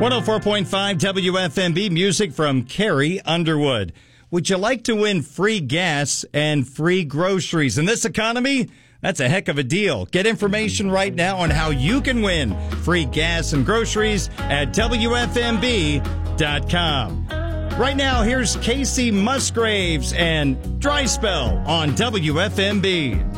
104.5 WFMB, music from Carrie Underwood. Would you like to win free gas and free groceries? In this economy, that's a heck of a deal. Get information right now on how you can win free gas and groceries at WFMB.com. Right now, here's Casey Musgraves and Dry Spell on WFMB.